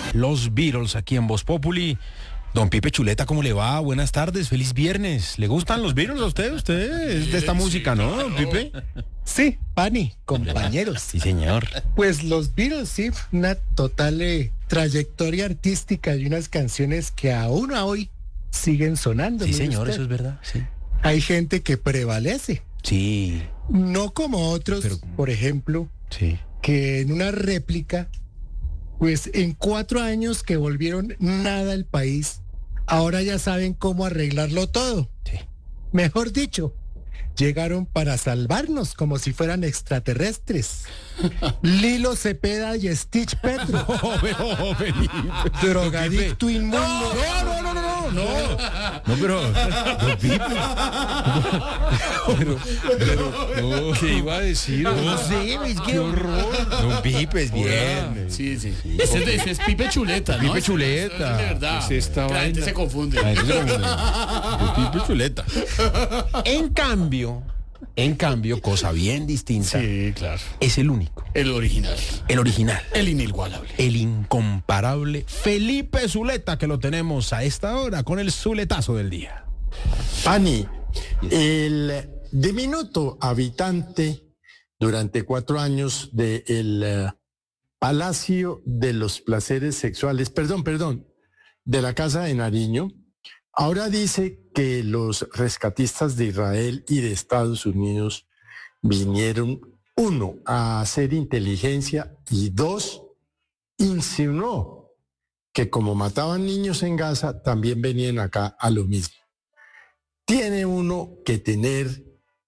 Los Beatles aquí en Voz Populi. Don Pipe Chuleta, ¿cómo le va? Buenas tardes, feliz viernes. ¿Le gustan los Beatles a usted? Usted es de esta música, ¿no, don Pipe? Sí, Pani, compañeros. Sí, señor. Pues los Beatles, sí, una total trayectoria artística y unas canciones que aún a hoy siguen sonando. Sí, mire señor, usted. eso es verdad, sí. Hay gente que prevalece, Sí, no como otros, por ejemplo, sí. que en una réplica, pues en 4 años que volvieron nada al país, ahora ya saben cómo arreglarlo todo. Sí. Mejor dicho, llegaron para salvarnos como si fueran extraterrestres. Lilo Cepeda y Stitch Petro. Drogadicto inmundo. No, pero don Pipe. Pero, ¿qué iba a decir? No sé, qué horror. Don Pipe es bien. Sí. Ese es Pipe Chuleta, ¿no? Pipe Chuleta. Es de verdad. Es esta La gente vaina. se confunde. Pipe Chuleta. En cambio, cosa bien distinta, Sí, claro. es el único, El original. el Inigualable. el incomparable Felipe Zuleta, que lo tenemos a esta hora con el Zuletazo del día. Pani, el diminuto habitante durante 4 años del Palacio de los Placeres Sexuales, de la Casa de Nariño, ahora dice que los rescatistas de Israel y de Estados Unidos vinieron, 1, a hacer inteligencia y 2, insinuó que como mataban niños en Gaza, también venían acá a lo mismo. Tiene uno que tener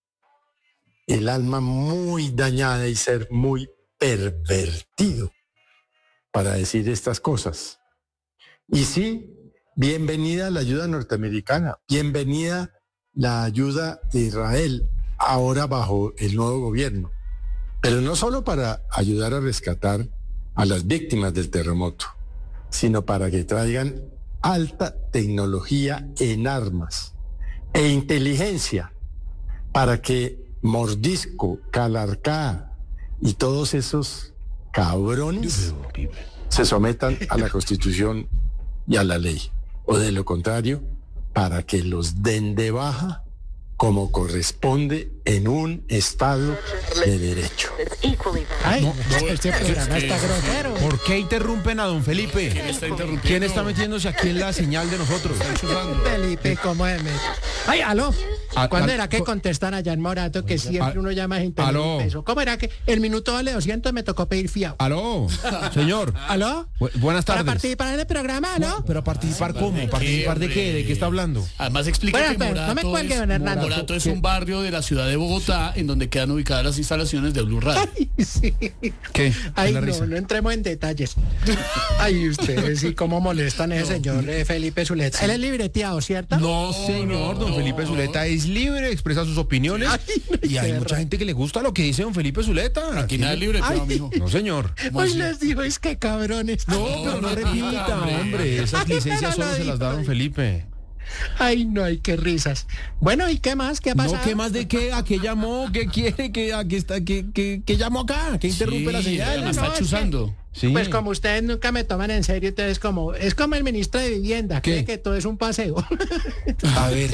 el alma muy dañada y ser muy pervertido para decir estas cosas. Y sí, bienvenida la ayuda norteamericana, bienvenida la ayuda de Israel, ahora bajo el nuevo gobierno. Pero no solo para ayudar a rescatar a las víctimas del terremoto, sino para que traigan alta tecnología en armas e inteligencia para que Mordisco, Calarcá y todos esos cabrones se sometan a la Constitución y a la ley. O de lo contrario, para que los den de baja como corresponde en un Estado de Derecho. Ay, No, este programa es que- está grosero. ¿Por qué interrumpen a don Felipe? ¿Quién está interrumpiendo? ¿Quién está metiéndose aquí en la señal de nosotros? Felipe, ¿cómo es? Ay, aló. ¿Cuándo era que co- contestan allá en Morato que siempre uno llama sin tener aló. un peso? ¿Cómo era que el minuto vale 200 me tocó pedir fiado? Aló, señor. ¿Aló? Buenas ¿Para tardes. participar en el programa, aló? ¿Pero participar cómo? ¿Participar de qué? ¿De qué está hablando? Además explica Bueno, que pero no me cuelgue, don Hernando. Morato es un barrio de la ciudad de Bogotá en donde quedan ubicadas las instalaciones de Blue Radio. Ay, sí. ¿Qué? Ay, La no, risa. no entremos en detalles. Ay, ustedes sí, cómo molestan a ese señor Felipe Zuleta. Él es libreteado, ¿cierto? No, señor, don Felipe Zuleta es libre, expresa sus opiniones Ay, no, y hay qué mucha raro. gente que le gusta lo que dice don Felipe Zuleta. Aquí nada es libre, Ay. mijo. No, señor. Pues les digo, es que cabrones. No, pero no repita, hombre. Esas licencias solo se las da don Felipe. Ay, no, ay, qué risas. Bueno, ¿y qué más? ¿Qué ha pasado? No, ¿qué más de qué? ¿A qué llamó? ¿Qué quiere? ¿A qué está? ¿Qué llamó acá? ¿Qué interrumpe la señal? Me no, está es que- chuzando. Sí. Pues como ustedes nunca me toman en serio, entonces es como el ministro de Vivienda, ¿Qué? cree que todo es un paseo. A ver.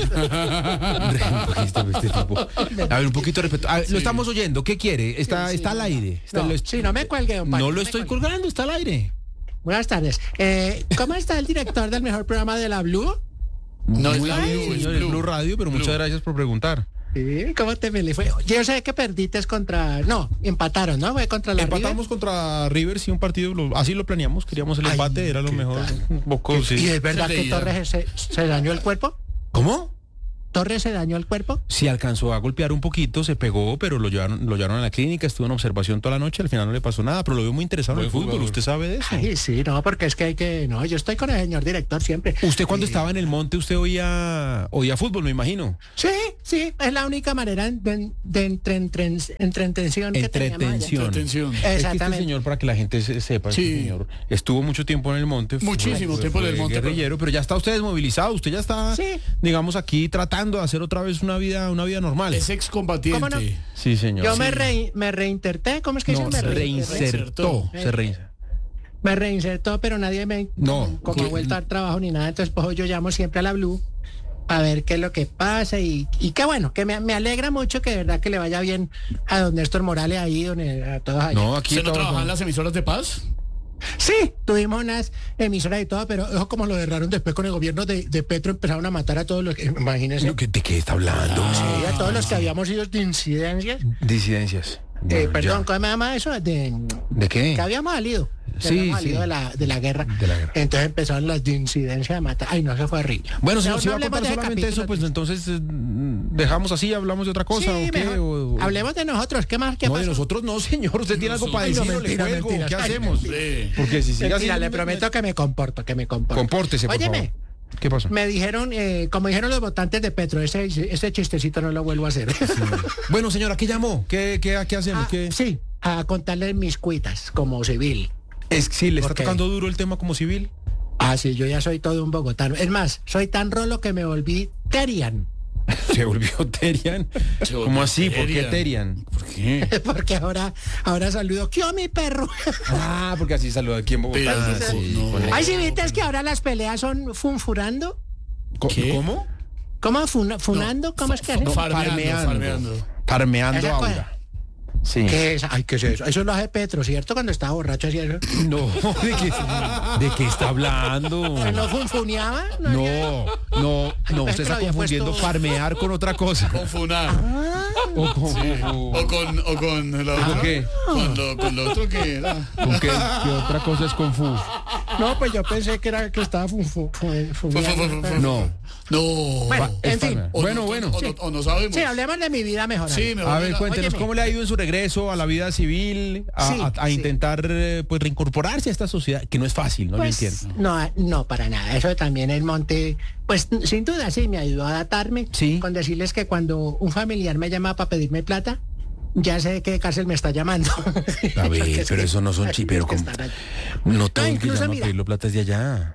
Este tipo. A ver, un poquito de respeto. A ver, lo estamos oyendo. ¿Qué quiere? Está al aire. Si no me cuelgue, don Paco, No lo me estoy cuelgue. colgando, está al aire. Buenas tardes. ¿Cómo está el director del mejor programa de la Blue? No es Muy la bien, Blue, es señor, es Blue. Blue Radio, pero muchas gracias por preguntar. Sí, ¿cómo te me le fue? Yo sé que perdiste contra... No, empataron, ¿no? Fue contra la Empatamos contra River, sí, un partido, así lo planeamos, queríamos el Ay, empate, era lo ¿qué mejor. tal? Un poco, River. sí. ¿Y es verdad Se que reía. Torres se dañó el cuerpo? ¿Cómo? ¿Torres se dañó el cuerpo? Sí alcanzó a golpear un poquito, se pegó, pero lo llevaron a la clínica, estuvo en observación toda la noche, al final no le pasó nada, pero lo veo muy interesado en el Buen fútbol, jugador. usted sabe de eso. Ay, sí, no, porque es que hay que... No, yo estoy con el señor director siempre. Usted cuando estaba en el monte, usted oía fútbol, me imagino. Sí, es la única manera de entretención que teníamos allá. Entretención. Atención. Es que este Exactamente. señor, para que la gente sepa, Sí. este señor estuvo mucho tiempo en el monte. Muchísimo tiempo en el monte, Guerrillero, pero ya está usted desmovilizado, usted ya está, Sí. digamos, aquí tratando de hacer otra vez una vida normal. Es excombatiente. ¿Cómo no? Sí, señor. Yo Sí. me reinterté, ¿cómo es que No, se me se reinsertó. reinsertó? Se reinsertó. me reinsertó, pero nadie me No, como ha vuelto a dar trabajo ni nada, entonces pues yo llamo siempre a la Blue a ver qué es lo que pasa y qué bueno, que me alegra mucho que de verdad que le vaya bien a don Néstor Morales ahí, a todos allá. No, aquí ¿Usted no todos trabaja en son- las emisoras de paz? Sí, tuvimos unas emisoras y todo, pero ojo como lo derraron después con el gobierno de Petro, empezaron a matar a todos los que, imagínense, ¿De qué está hablando? sí, a todos los que habíamos ido de incidencias. Disidencias. Bueno, Perdón, ya. ¿cómo se llama eso? ¿De qué? Que habíamos salido. Que Sí, habíamos sí. salido de la guerra. De la guerra. Entonces empezaron las de incidencia de matar. Ay, no, eso fue horrible. Bueno, si Pero nos iba a hablemos contar de ese solamente eso, capítulo. pues entonces dejamos así, hablamos de otra cosa, Sí, ¿o qué? mejor. O- Hablemos de nosotros. ¿Qué más? ¿Qué no, pasó? de nosotros no, señor. Usted tiene algo para Ay, no, decir, o le mentira, juego. mentira. ¿Qué Ay, hacemos? Sí. Porque si sigue así... Mentira, le prometo que me comporto, Compórtese, por Óyeme, favor. ¿Qué pasó? me dijeron, como dijeron los votantes de Petro, ese chistecito no lo vuelvo a hacer. Bueno, señora, ¿qué llamó? ¿Qué hacemos? Ah, ¿Qué? sí, a contarles mis cuitas como civil. Es que sí, le está Ok. tocando duro el tema como civil. Ah, sí, yo ya soy todo un bogotano. Es más, soy tan rolo que me volví Terian. Se volvió Terian. Se volvió ¿Cómo así? ¿Por qué Terian. Terian? ¿Por qué? Porque ahora saludo. ¿Qué mi perro? Ah, porque así saluda aquí en Bogotá. Pero, Sí, no. con el- Ay, si viste es que ahora las peleas son funfurando. ¿Qué? ¿Cómo? ¿Cómo? ¿Funando? ¿Cómo es que hacen? Farmeando. Farmeando Esa cosa. Aura. Sí. ¿Qué es? Ay, ¿qué es eso? Eso lo hace Petro, ¿cierto? Cuando estaba borracho hacía eso. No, ¿de qué está hablando? ¿Que no funfuneaba? No, no, no, pensé usted que está lo había confundiendo puesto- farmear con otra cosa. Con funar. O con, O con la otra. qué? Con lo otro que era. ¿con qué otra cosa es Kung Fu? No, pues yo pensé que era que estaba funfuneando. No. No. Bueno, en fin. O Bueno, no- bueno. O no sabemos. Sí, hablemos de mi vida mejor. Sí, mejor A ver, diga- cuéntenos, óyeme. ¿cómo le ha ido en su regreso a la vida civil, a, Sí, a sí. intentar pues reincorporarse a esta sociedad, que no es fácil, no lo Pues, entiendo? no, para nada. Eso también el monte, pues sin duda sí, me ayudó a adaptarme. Sí. Con decirles que cuando un familiar me llama para pedirme plata, ya sé qué cárcel me está llamando. A Porque ver, es pero que- eso no son tienes pero que como, estar ahí. no todo el que incluso, llama a mira. pedirlo plata es de allá.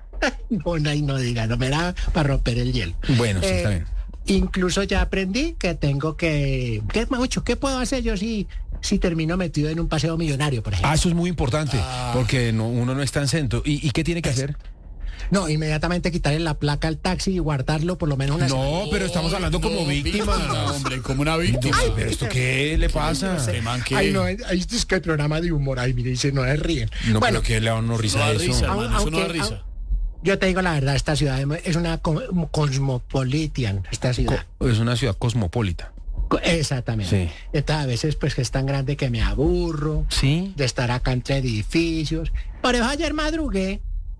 No diga, no me da para romper el hielo. Bueno, sí, está bien. Incluso ya aprendí que tengo ¿qué puedo hacer yo si termino metido en un paseo millonario, por ejemplo? Ah, eso es muy importante, porque uno no está en centro. ¿Y qué tiene que hacer? No, inmediatamente quitarle la placa al taxi y guardarlo por lo menos una semana. No, pero estamos hablando como víctimas. Hombre, como una víctima. Ay, pero ¿esto qué le pasa? Este man que- Ay, no, ahí es que el programa de humor, ay, mire, dice, no se ríen. No, bueno, pero que le da una No risa da a eso. risa, hermano, eso no da aunque- risa. yo te digo la verdad, esta ciudad es una cosmopolitan, esta ciudad. Es una ciudad cosmopolita. Exactamente. Sí. Entonces, a veces pues que es tan grande que me aburro Sí. de estar acá entre edificios. Por eso ayer madrugué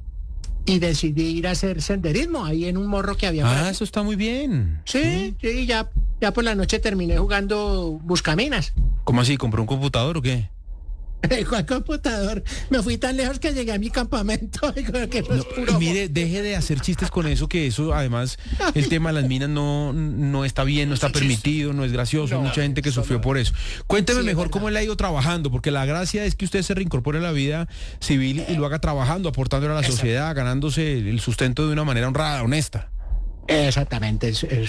y decidí ir a hacer senderismo ahí en un morro que había. por Ah, aquí. eso está muy bien. Sí, ya por la noche terminé jugando buscaminas. ¿Cómo así? ¿Compró un computador o qué? ¿Cuál computador? Me fui tan lejos que llegué a mi campamento. Que eso es puro Mire, deje de hacer chistes con eso, que eso además el tema de las minas no está bien, no está permitido, no es gracioso, hay mucha gente que sufrió por eso. Cuénteme Sí, mejor verdad. cómo le ha ido trabajando, porque la gracia es que usted se reincorpore a la vida civil y lo haga trabajando, aportándole a la sociedad, ganándose el sustento de una manera honrada, honesta. Exactamente,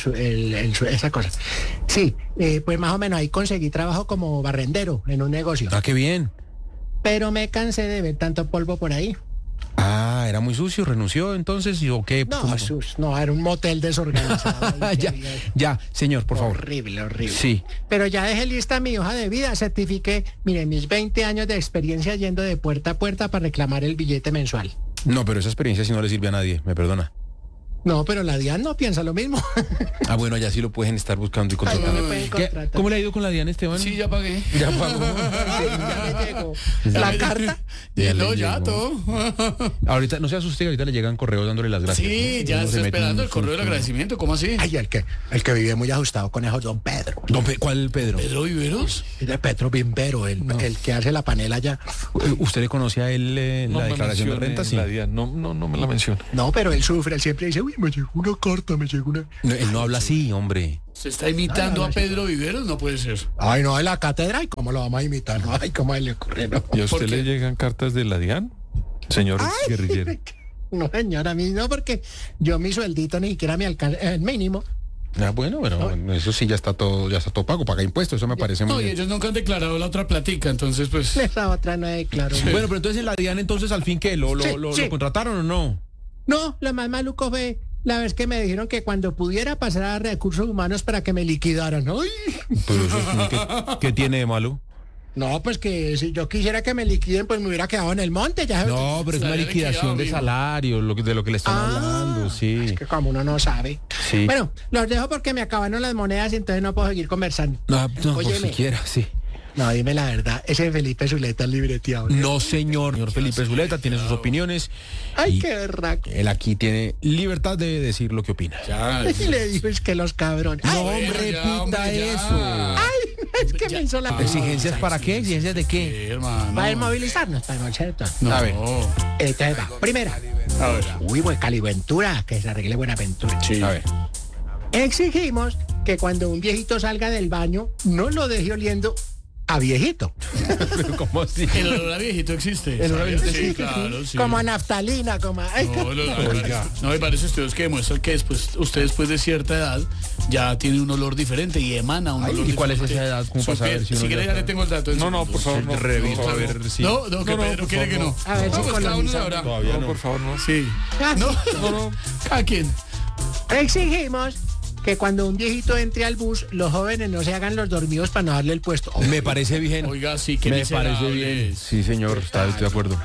esa cosa. Sí, pues más o menos ahí conseguí trabajo como barrendero en un negocio. Ah, qué bien. Pero me cansé de ver tanto polvo por ahí. Ah, era muy sucio, renunció entonces, ¿o qué? No, ¿Cómo? no, era un motel desorganizado. Ahí que ya, había- ya, señor, por favor. Horrible. Sí. Pero ya dejé lista mi hoja de vida, certifiqué, mire, mis 20 años de experiencia yendo de puerta a puerta para reclamar el billete mensual. No, pero esa experiencia sí no le sirve a nadie, me perdona. No, pero la DIAN no piensa lo mismo. Ah, bueno, allá sí lo pueden estar buscando y Ay, no contratando. me pueden ¿Qué? contratar. ¿Cómo le ha ido con la Diana, Esteban? Sí, ya pagué. Ya pagó. Ya me llegó la carta. Ya No, le ya llegó. todo. Ahorita, no se asuste, ahorita le llegan correos dándole las gracias. Sí, ¿no? ya Uno se estoy mete esperando un el correo del susto. agradecimiento. ¿Cómo así? Ay, el que vive muy ajustado con eso, don Pedro. ¿Cuál Pedro? ¿Pedro Viveros? Es de Pedro Bimbero, el que hace la panela allá. ¿Usted le conocía a él la declaración de renta? Sí. No me la menciona. No, pero él sufre, él siempre dice, uy, me llegó una carta, me llegó una... No, él no habla así, hombre. ¿Se está imitando a Pedro Viveros? No puede ser. Ay, no, de la cátedra, ¿y cómo lo vamos a imitar? No, ay, ¿cómo le ocurre? No, ¿Y a ¿Por usted qué? le llegan cartas de la DIAN? Señor guerrillero. no, señora, a mí no, porque yo mi sueldito ni siquiera me alcanza, el mínimo, Ah, bueno, eso sí ya está todo pago, paga impuestos, eso me parece No, muy y bien. ellos nunca han declarado la otra platica, entonces pues... Esa otra no es claro. Bueno, pero entonces en la DIAN, entonces al fin, ¿qué? ¿Lo Sí. contrataron o no? No, lo más maluco fue la vez que me dijeron que cuando pudiera pasar a recursos humanos para que me liquidaran. ¡Ay! Pero eso, ¿qué tiene de malo? No, pues que si yo quisiera que me liquiden, pues me hubiera quedado en el monte. Ya No, pero es una Salario liquidación de liquidado, salario, de lo que le están hablando, sí. Es que como uno no sabe. Sí. Bueno, los dejo porque me acabaron las monedas y entonces no puedo seguir conversando. No, por Óyeme. siquiera, sí. No, dime la verdad, ese Felipe Zuleta es libreteado. No, señor. Señor Felipe Zuleta tiene sus opiniones. Ay, y qué berraco. él aquí tiene libertad de decir lo que opina. Ya, Y le dijo, es que los cabrones. No, Ay, hombre, ya, repita hombre, ya. eso. es que me hizo la ¿Exigencias para qué? ¿Exigencias de Sí, qué? hermano. Va a desmovilizarnos, para ¿cierto? No. A ver. Entonces va. Primera. A ver. Uy, buen Caliventura, que se arregle Buenaventura. Sí. A ver. Exigimos que cuando un viejito salga del baño, no lo deje oliendo a viejito. ¿Cómo así? El olor a viejito existe. El olor a viejito Sí, existe, claro, sí. Como a naftalina, como a... Ay, No, hay varios estudios que demuestran que usted después de cierta edad ya tiene un olor diferente y emana un olor ¿y cuál es diferente. esa edad? ¿Cómo Su para saber piel. si uno Si quiere ya ya le está? tengo el dato. en No, por favor, no. Reviso a ver si... No, que Pedro por quiere que no. favor, A ver si Vamos, cada uno coloniza. sabrá. Todavía No, no. por favor, no. Sí. Ah, No, cada quien. Exigimos que cuando un viejito entre al bus, los jóvenes no se hagan los dormidos para no darle el puesto. Me parece bien. Oiga, sí, que Me parece bien. Sí, señor, estoy de acuerdo.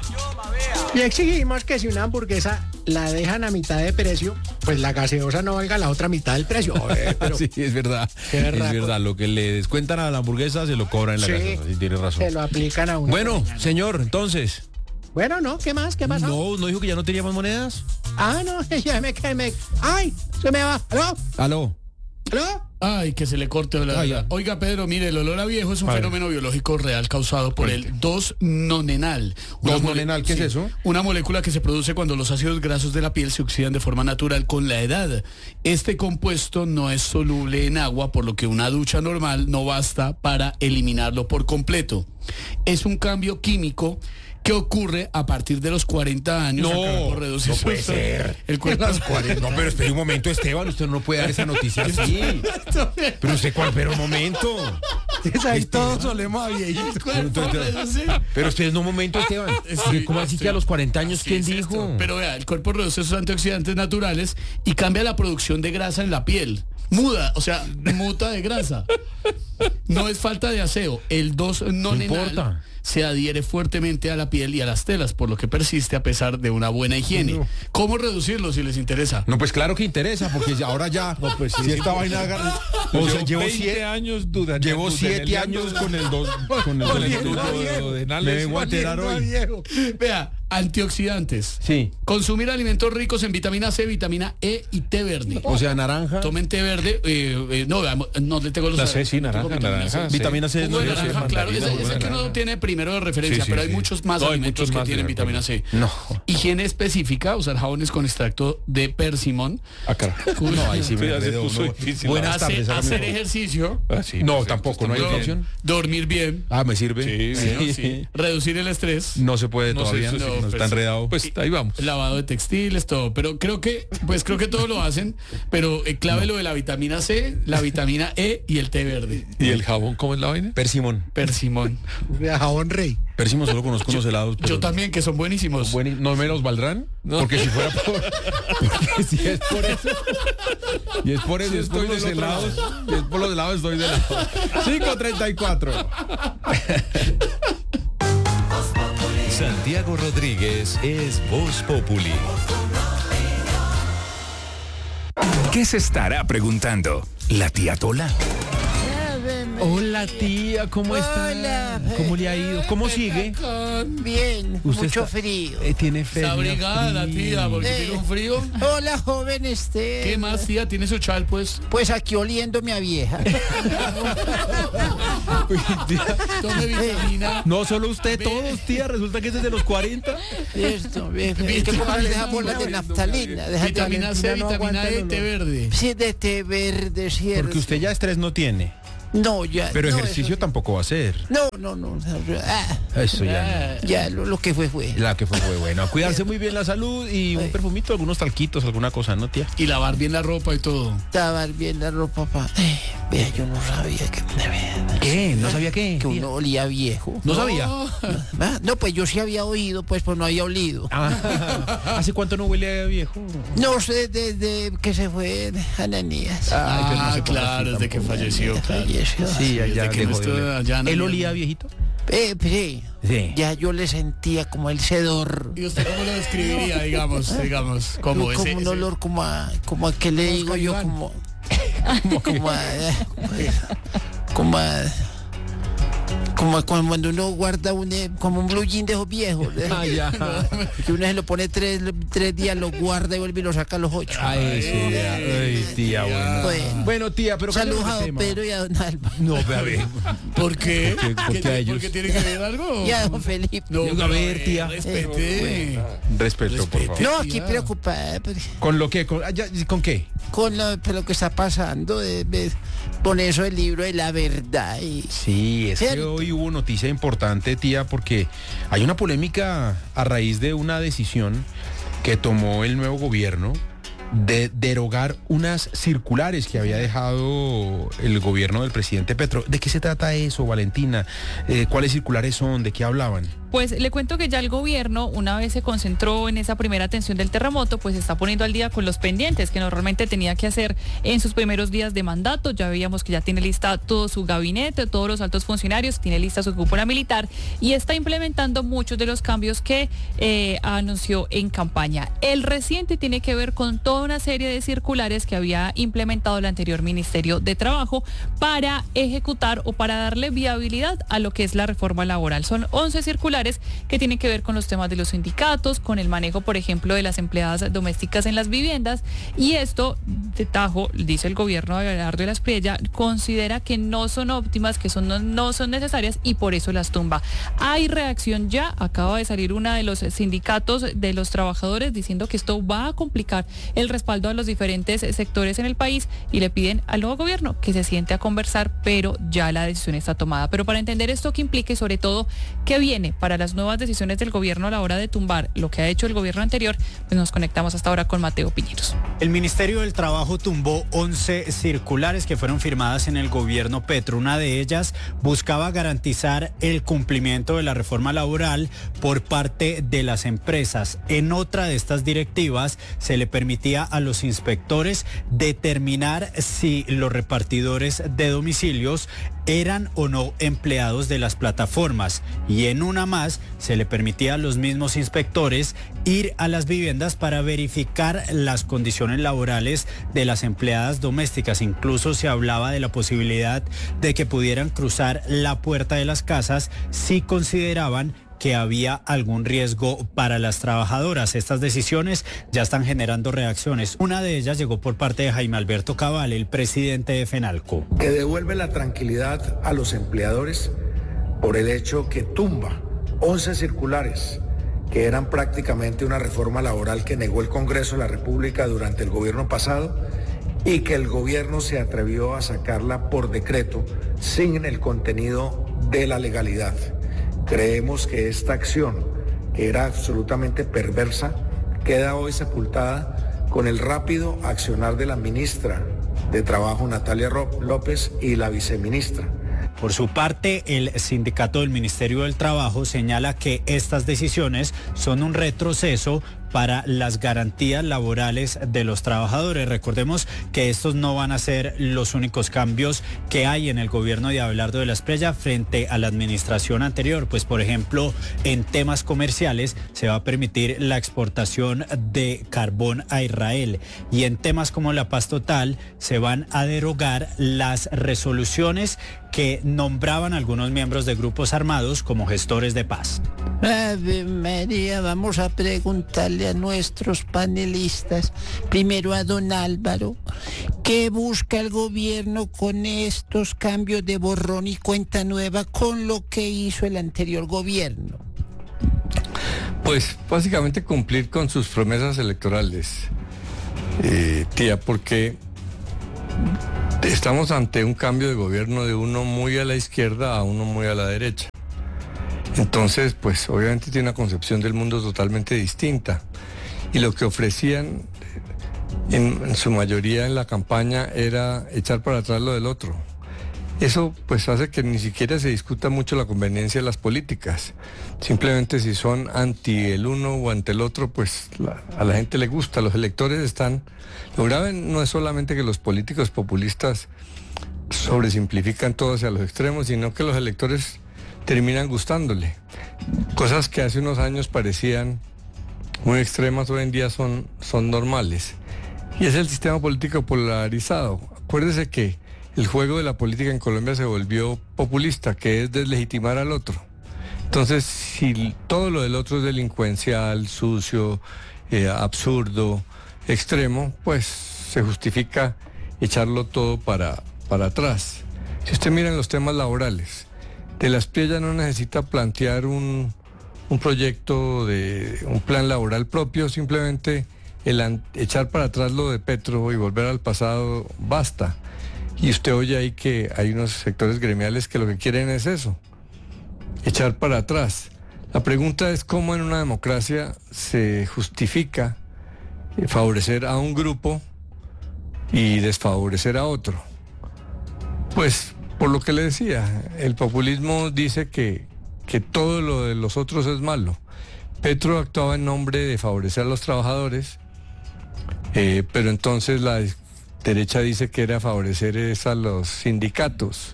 Y exigimos que si una hamburguesa la dejan a mitad de precio, pues la gaseosa no valga la otra mitad del precio. Pero Sí, es verdad. Qué Es berraco. verdad. Lo que le descuentan a la hamburguesa se lo cobran en la Sí. casa. Sí, tiene razón. se lo aplican a uno. Bueno, señor, entonces. Bueno, no, ¿qué más? ¿Qué pasó? ¿No dijo que ya no tenía más monedas? Ah, no, ya me quedé. ¡Ay! Se me va. ¿Aló? ¿Aló? ¿Aló? Ay, que se le corte la Ay, ya. Oiga, Pedro, mire, el olor a viejo es un A ver. fenómeno biológico real causado por el 2-nonenal. ¿2-nonenal? ¿Qué es eso? Una molécula que se produce cuando los ácidos grasos de la piel se oxidan de forma natural con la edad. Este compuesto no es soluble en agua, por lo que una ducha normal no basta para eliminarlo por completo. Es un cambio químico que ocurre a partir de los 40 años. No, El cuerpo reduce no su- puede ser. El cuerpo... No, pero espere un momento, Esteban. Usted no puede dar esa noticia así. Pero usted, ¿cuál? Pero un momento. Ahí todos solemos a viejitos. El cuerpo reduce... Pero usted no un momento, Esteban. Sí, ¿Cómo así sí. que a los 40 años? Así ¿Quién es dijo? esto. Pero vea, el cuerpo reduce sus antioxidantes naturales y cambia la producción de grasa en la piel. Muda, o sea, muta de grasa. No es falta de aseo. El 2-nonenal importa. se adhiere fuertemente a la piel y a las telas, por lo que persiste a pesar de una buena higiene. No. ¿Cómo reducirlo si les interesa? No, pues claro que interesa, porque ahora ya. No, pues si esta vaina agarra. O sea, llevo 20 7 años dudando. Llevo 7 años con el 2. Con el Me vengo a enterar hoy. Vea, antioxidantes. Sí. Consumir alimentos ricos en vitamina C, vitamina E y té verde. O sea, naranja. Tomen té verde. No le tengo los... La C, sí, no tengo naranja, naranja. Vitamina C. Jugo de no, yo sé. naranja, claro, mandarina, ese jugo de que uno naranja. tiene primero de referencia, Sí, sí, pero hay sí. muchos más No, hay alimentos muchos que más, tienen de acuerdo. vitamina C. No. Higiene específica, usar jabones con extracto de persimón. Ah, carajo. No, ahí sí me Sí, ya se enredo, puso no. difícil. Buenas tardes. hágame Hacer favor. ejercicio. Ah, sí, No, perfecto, tampoco, no hay está otra muy bien. opción. Dormir bien. Ah, ¿me sirve? Sí, Sí. Reducir el estrés. No se puede No sé, todavía. eso sí, no, no, está pues, enredado. Pues ahí vamos. Lavado de textiles, todo. Pero creo que todo lo hacen. Pero clave lo de la vitamina C, la vitamina E y el té verde. ¿Y el jabón cómo es la vaina? Persimón. Persimón. Jabón rey. Persimón solo conozco unos helados. pero- Yo también, que son buenísimos. ¿No me los valdrán? Porque si fuera por... Porque si es por eso... Y es por eso Si es por estoy los de otros helados. Y es por los helados estoy de lado. 5:34. Santiago Rodríguez es Voz Populi. ¿Qué se estará preguntando? ¿La tía Tola? Hola tía, ¿cómo está? Hola. ¿Cómo le ha ido? ¿Cómo sigue? Bien, Usted mucho está- frío. Tiene fe. Está abrigada la tía porque tiene un frío. Hola, joven ¿Qué más, tía? ¿Tiene su chal, pues? Pues aquí oliéndome a vieja. Tome vitamina. No solo usted, todos, tía. Resulta que es desde los 40. Esto, es que como le dejamos la de naftalina. Vitamina C, Valentina no vitamina aguanta E, el té olor. verde. Sí, de té verde, ¿cierto? Porque usted ya estrés no tiene. No, ya. Pero no, ejercicio tampoco va a hacer. No. Eso ya. Ya, lo que fue. La que fue bueno. A cuidarse muy bien la salud y un perfumito, algunos talquitos, alguna cosa, ¿no, tía? Y lavar bien la ropa y todo. Lavar bien la ropa, papá. Vea, yo no sabía que... ¿Qué? ¿No sabía qué? Que uno olía viejo. ¿No sabía? No, pues yo sí había oído, pues no había olido. ¿Hace cuánto no huele a viejo? No sé, desde que se fue Ananías. Claro, desde que falleció. Claro. Falleció. Sí, Desde ya que no dejó de estuvo oler. allá, no ¿Él había- olía viejito? Sí. Sí. Ya yo le sentía como el sedor. ¿Y usted cómo lo describiría, digamos? Como Como ese, un olor como a que le digo yo, como cuando uno guarda como un blue jean de esos viejos. Ya. Que uno se lo pone tres días, lo guarda y vuelve y lo saca a los 8. Ay, sí, ay, tía, bueno. Bueno, tía, pero Saludos cambiemos a de don tema. Pedro y a don Álvaro. No, a ver. ¿Por qué? ¿Por qué a ellos? ¿Porque tiene que ver algo? Y a don Felipe. No, A ver, tía. Respete. Respeto, por favor. No, aquí preocupada ¿Con lo que? ¿Con qué? con lo que está pasando, con eso del libro de la verdad. Sí, es que Cierto. hoy hubo noticia importante, tía, porque hay una polémica a raíz de una decisión que tomó el nuevo gobierno de derogar unas circulares que había dejado el gobierno del presidente Petro. ¿De qué se trata eso, Valentina? ¿Cuáles circulares son? ¿De qué hablaban? Pues le cuento que ya el gobierno, una vez se concentró en esa primera atención del terremoto, pues se está poniendo al día con los pendientes que normalmente tenía que hacer en sus primeros días de mandato. Ya veíamos que ya tiene lista todo su gabinete, todos los altos funcionarios, tiene lista su cúpula militar y está implementando muchos de los cambios que anunció en campaña. El reciente tiene que ver con toda una serie de circulares que había implementado el anterior Ministerio de Trabajo para ejecutar o para darle viabilidad a lo que es la reforma laboral. Son 11 circulares que tienen que ver con los temas de los sindicatos, con el manejo, por ejemplo, de las empleadas domésticas en las viviendas, y esto de tajo, dice el gobierno de Abelardo de la Espriella, considera que no son óptimas, que no son necesarias y por eso las tumba. Hay reacción ya, acaba de salir una de los sindicatos de los trabajadores diciendo que esto va a complicar el respaldo a los diferentes sectores en el país y le piden al nuevo gobierno que se siente a conversar, pero ya la decisión está tomada. Pero para entender esto que implica y sobre todo qué viene para las nuevas decisiones del gobierno a la hora de tumbar lo que ha hecho el gobierno anterior, pues nos conectamos hasta ahora con Mateo Piñeros. El Ministerio del Trabajo tumbó 11 circulares que fueron firmadas en el gobierno Petro. Una de ellas buscaba garantizar el cumplimiento de la reforma laboral por parte de las empresas. En otra de estas directivas se le permitía a los inspectores determinar si los repartidores de domicilios eran o no empleados de las plataformas, y en una más se le permitía a los mismos inspectores ir a las viviendas para verificar las condiciones laborales de las empleadas domésticas. Incluso se hablaba de la posibilidad de que pudieran cruzar la puerta de las casas si consideraban que había algún riesgo para las trabajadoras. Estas decisiones ya están generando reacciones. Una de ellas llegó por parte de Jaime Alberto Cabal, el presidente de FENALCO. Que devuelve la tranquilidad a los empleadores por el hecho que tumba 11 circulares que eran prácticamente una reforma laboral que negó el Congreso de la República durante el gobierno pasado y que el gobierno se atrevió a sacarla por decreto sin el contenido de la legalidad. Creemos que esta acción, que era absolutamente perversa, queda hoy sepultada con el rápido accionar de la ministra de Trabajo, Natalia López, y la viceministra. Por su parte, el sindicato del Ministerio del Trabajo señala que estas decisiones son un retroceso para las garantías laborales de los trabajadores. Recordemos que estos no van a ser los únicos cambios que hay en el gobierno de Abelardo de la Espriella frente a la administración anterior. Pues, por ejemplo, en temas comerciales se va a permitir la exportación de carbón a Israel, y en temas como la paz total se van a derogar las resoluciones que nombraban algunos miembros de grupos armados como gestores de paz. Ave María, vamos a preguntarle a nuestros panelistas, primero a don Álvaro, ¿qué busca el gobierno con estos cambios de borrón y cuenta nueva con lo que hizo el anterior gobierno? Pues básicamente cumplir con sus promesas electorales, tía, porque Estamos ante un cambio de gobierno de uno muy a la izquierda a uno muy a la derecha. Entonces, pues obviamente tiene una concepción del mundo totalmente distinta. Y lo que ofrecían en su mayoría en la campaña era echar para atrás lo del otro. Eso pues hace que ni siquiera se discuta mucho la conveniencia de las políticas. Simplemente si son anti el uno o ante el otro, pues a la gente le gusta, los electores están... Lo grave no es solamente que los políticos populistas sobresimplifican todo hacia los extremos, sino que los electores terminan gustándole. Cosas que hace unos años parecían muy extremas, hoy en día son normales. Y es el sistema político polarizado. Acuérdese que el juego de la política en Colombia se volvió populista, que es deslegitimar al otro. Entonces, si todo lo del otro es delincuencial, sucio, absurdo, extremo, pues se justifica echarlo todo para atrás. Si usted mira en los temas laborales, de la Espriella no necesita plantear un proyecto de un plan laboral propio, simplemente echar para atrás lo de Petro y volver al pasado basta. Y usted oye ahí que hay unos sectores gremiales que lo que quieren es eso, echar para atrás. La pregunta es cómo en una democracia se justifica favorecer a un grupo y desfavorecer a otro. Pues por lo que le decía, el populismo dice que todo lo de los otros es malo. Petro actuaba en nombre de favorecer a los trabajadores, pero entonces la derecha dice que era favorecer a los sindicatos.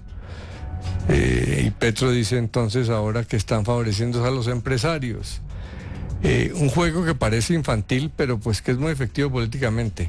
Y Petro dice entonces ahora que están favoreciendo a los empresarios. Un juego que parece infantil, pero pues que es muy efectivo políticamente.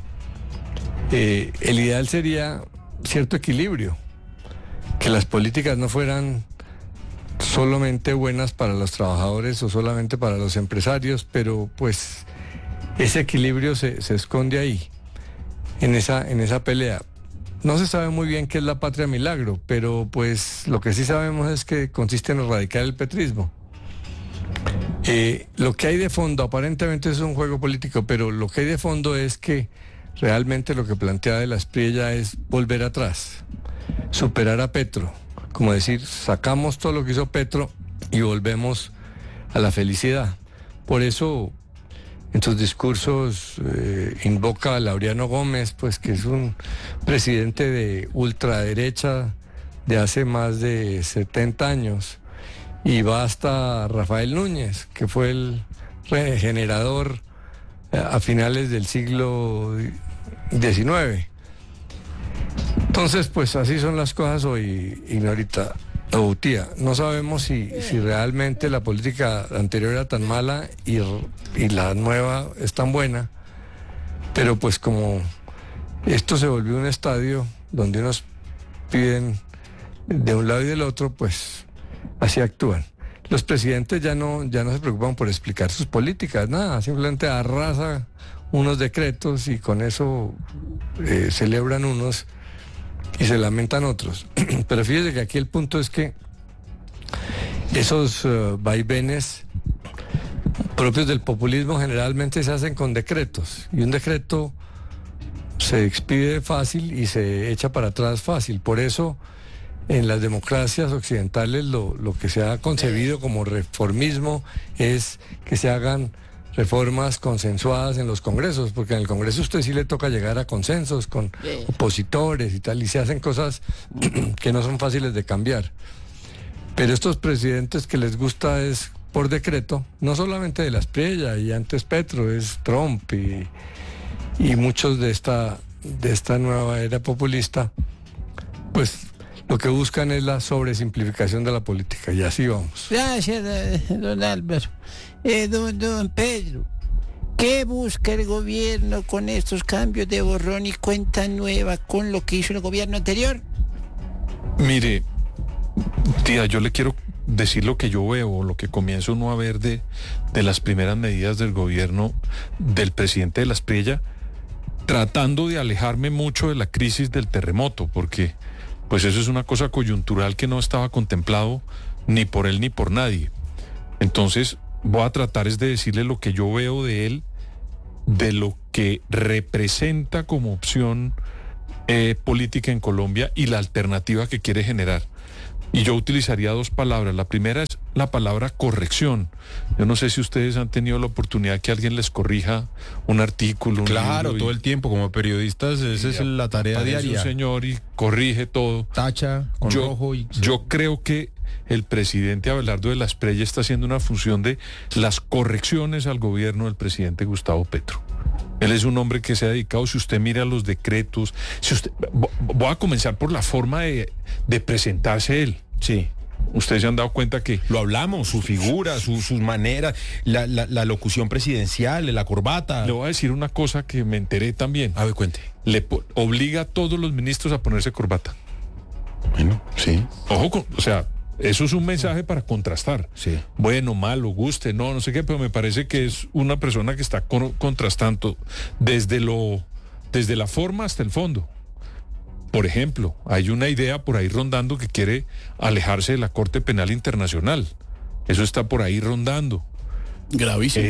El ideal sería cierto equilibrio, que las políticas no fueran solamente buenas para los trabajadores o solamente para los empresarios, pero pues ese equilibrio se esconde ahí, en esa pelea. No se sabe muy bien qué es la patria milagro, pero pues lo que sí sabemos es que consiste en erradicar el petrismo. Lo que hay de fondo, aparentemente es un juego político, pero lo que hay de fondo es que realmente lo que plantea de la Espriella es volver atrás, superar a Petro, como decir, sacamos todo lo que hizo Petro y volvemos a la felicidad. Por eso en sus discursos invoca a Laureano Gómez, pues que es un presidente de ultraderecha de hace más de 70 años, y va hasta Rafael Núñez, que fue el regenerador a finales del siglo XIX. Entonces, pues así son las cosas hoy, Ignorita o tía. No sabemos si realmente la política anterior era tan mala y la nueva es tan buena, pero pues como esto se volvió un estadio donde unos piden de un lado y del otro, pues así actúan. Los presidentes ya no se preocupan por explicar sus políticas, nada, simplemente arrasa unos decretos y con eso celebran unos y se lamentan otros. Pero fíjese que aquí el punto es que esos vaivenes propios del populismo generalmente se hacen con decretos, y un decreto se expide fácil y se echa para atrás fácil. Por eso en las democracias occidentales lo que se ha concebido como reformismo es que se hagan reformas consensuadas en los congresos, porque en el Congreso a usted sí le toca llegar a consensos con opositores y tal, y se hacen cosas que no son fáciles de cambiar. Pero estos presidentes que les gusta es por decreto, no solamente de la Espriella y antes Petro, es Trump y muchos de esta nueva era populista, pues lo que buscan es la sobresimplificación de la política, y así vamos. Gracias, don Álvaro. Don Pedro, ¿qué busca el gobierno con estos cambios de borrón y cuenta nueva con lo que hizo el gobierno anterior? Mire, tía, yo le quiero decir lo que yo veo, lo que comienzo uno a ver de las primeras medidas del gobierno del presidente de la Espriella, tratando de alejarme mucho de la crisis del terremoto, porque pues eso es una cosa coyuntural que no estaba contemplado ni por él ni por nadie. Entonces voy a tratar es de decirle lo que yo veo de él, de lo que representa como opción política en Colombia y la alternativa que quiere generar. Y yo utilizaría dos palabras. La primera es la palabra corrección. Yo no sé si ustedes han tenido la oportunidad que alguien les corrija un artículo. Claro, todo el tiempo como periodistas, esa es la tarea diaria. Un señor y corrige todo. Tacha con rojo. Yo creo que el presidente Abelardo de la Espriella está haciendo una función de las correcciones al gobierno del presidente Gustavo Petro. Él es un hombre que se ha dedicado, si usted mira los decretos, voy a comenzar por la forma de presentarse él. Sí. Ustedes se han dado cuenta que... Lo hablamos, su figura, sus maneras, la locución presidencial, la corbata. Le voy a decir una cosa que me enteré también. A ver, cuente. Obliga a todos los ministros a ponerse corbata. Bueno, sí. Ojo, eso es un mensaje para contrastar. Sí. Bueno, malo, guste, no sé qué, pero me parece que es una persona que está contrastando desde la forma hasta el fondo. Por ejemplo, hay una idea por ahí rondando que quiere alejarse de la Corte Penal Internacional. Eso está por ahí rondando. Gravísimo.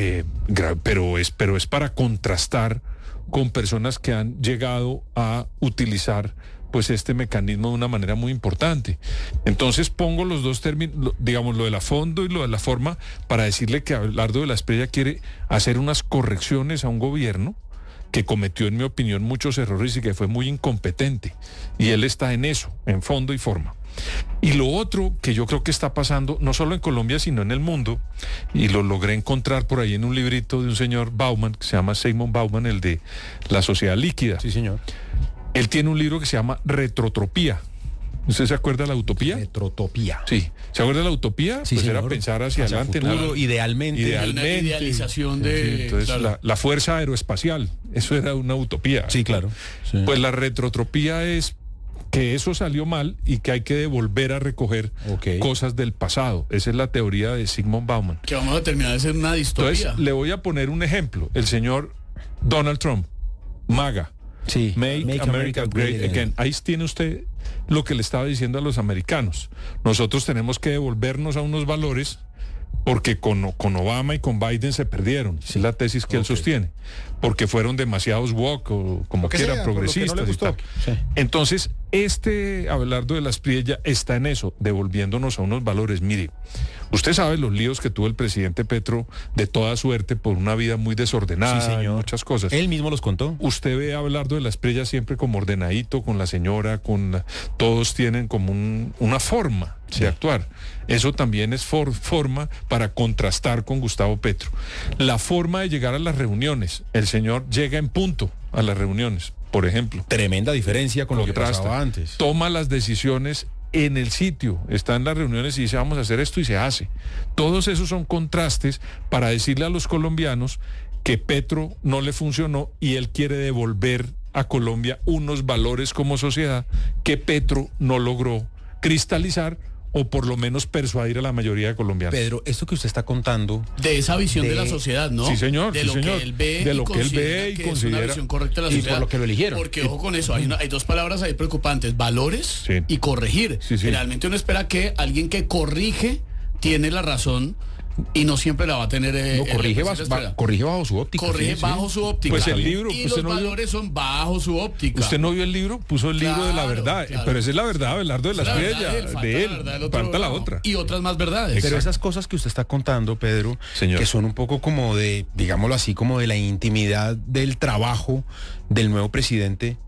Pero es para contrastar con personas que han llegado a utilizar pues este mecanismo de una manera muy importante. Entonces pongo los dos términos, digamos, lo de la fondo y lo de la forma, para decirle que Abelardo de la Espriella quiere hacer unas correcciones a un gobierno que cometió, en mi opinión, muchos errores y que fue muy incompetente. Y él está en eso, en fondo y forma. Y lo otro que yo creo que está pasando, no solo en Colombia, sino en el mundo, y lo logré encontrar por ahí en un librito de un señor Bauman, que se llama Simon Bauman, el de La Sociedad Líquida. Sí, señor. Él tiene un libro que se llama Retrotropía. ¿Usted se acuerda de la utopía? Retrotopía. Sí. ¿Se acuerda de la utopía? Sí, pues señor. era pensar hacia adelante. Futuro, idealmente. Una idealización de... Sí, entonces, claro. la fuerza aeroespacial, eso era una utopía. Sí, claro. Sí. Pues la retrotropía es que eso salió mal y que hay que volver a recoger cosas del pasado. Esa es la teoría de Sigmund Bauman. Que vamos a terminar de ser una distopía. Entonces, le voy a poner un ejemplo. El señor Donald Trump, MAGA. Sí, Make America Great Again. Ahí tiene usted lo que le estaba diciendo a los americanos. Nosotros tenemos que devolvernos a unos valores porque con Obama y con Biden se perdieron. Esa es la tesis que él sostiene. Porque fueron demasiados woke o como quiera, progresistas y tal. Sí. Entonces, Abelardo de la Espriella está en eso, devolviéndonos a unos valores. Mire, usted sabe los líos que tuvo el presidente Petro de toda suerte por una vida muy desordenada, sí, señor. Muchas cosas. Él mismo los contó. Usted ve a Abelardo de la Espriella siempre como ordenadito, con la señora, todos tienen como una forma de actuar. Eso también es forma para contrastar con Gustavo Petro. La forma de llegar a las reuniones. El señor llega en punto a las reuniones, por ejemplo. Tremenda diferencia con lo que pasaba antes. Toma las decisiones en el sitio, está en las reuniones y dice vamos a hacer esto y se hace. Todos esos son contrastes para decirle a los colombianos que Petro no le funcionó y él quiere devolver a Colombia unos valores como sociedad que Petro no logró cristalizar o por lo menos persuadir a la mayoría de colombianos. Pedro, esto que usted está contando... De esa visión de la sociedad, ¿no? Sí, señor. De lo que él ve de lo que él ve y que considera... es una visión correcta de la sociedad. Y por lo que lo eligieron. Porque, ojo con eso, hay dos palabras ahí preocupantes. Valores y corregir. Sí. Generalmente uno espera que alguien que corrige tiene la razón... Y no siempre la va a tener. Corrige bajo su óptica. Corrige bajo su óptica. Pues el libro. Y los valores son bajo su óptica. Usted no vio el libro, puso el libro de la verdad. Claro. Pero esa es la verdad, Abelardo de la Espriella. De él. Falta la otra. Y otras más verdades. Pero esas cosas que usted está contando, Pedro, señor, que son un poco como de, digámoslo así, como de la intimidad del trabajo del nuevo presidente.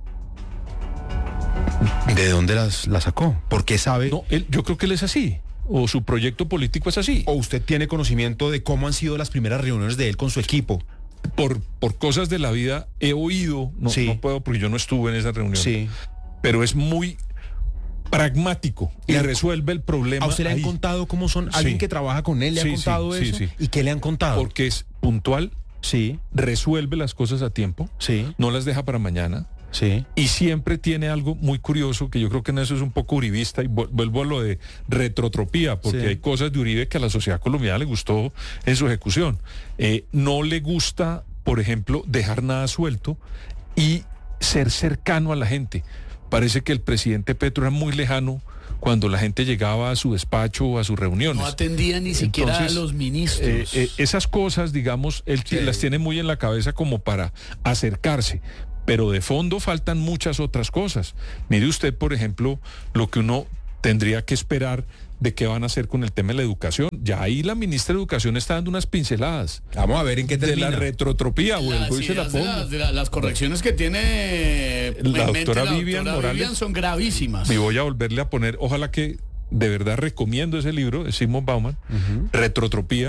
¿De dónde las sacó? ¿Por qué sabe? No, yo creo que él es así. O su proyecto político es así. ¿O usted tiene conocimiento de cómo han sido las primeras reuniones de él con su equipo? Por cosas de la vida he oído, no puedo porque yo no estuve en esa reunión. Sí. Pero es muy pragmático y resuelve el problema. ¿A usted le han contado cómo son? ¿Alguien que trabaja con él le ha contado eso? Sí. ¿Y qué le han contado? Porque es puntual, resuelve las cosas a tiempo, no las deja para mañana. Sí. Y siempre tiene algo muy curioso, que yo creo que en eso es un poco uribista, y vuelvo a lo de retrotropía, porque hay cosas de Uribe que a la sociedad colombiana le gustó en su ejecución. No le gusta, por ejemplo, dejar nada suelto y ser cercano a la gente. Parece que el presidente Petro era muy lejano cuando la gente llegaba a su despacho o a sus reuniones. No atendía ni siquiera a los ministros. Esas cosas, digamos, él las tiene muy en la cabeza como para acercarse. pero de fondo faltan muchas otras cosas. Mire usted, por ejemplo, lo que uno tendría que esperar de qué van a hacer con el tema de la educación. Ya ahí la ministra de Educación está dando unas pinceladas. Vamos a ver en qué termina. De la retrotropía, vuelvo y se la pongo. Las correcciones que tiene la en mente doctora la Vivian doctora Morales son gravísimas. Y voy a volverle a poner, ojalá que de verdad recomiendo ese libro de Sigmund Bauman, Retrotropía.